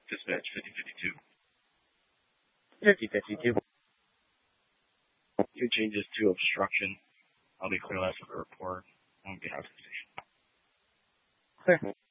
Dispatch 5052. 5052. Two changes to obstruction. I'll be clear last of the report on behalf of the station. Clear.